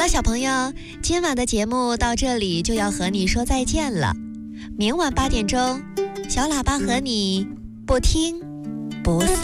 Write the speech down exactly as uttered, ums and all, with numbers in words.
了，小朋友，今晚的节目到这里就要和你说再见了。明晚八点钟，小喇叭和你不听不散。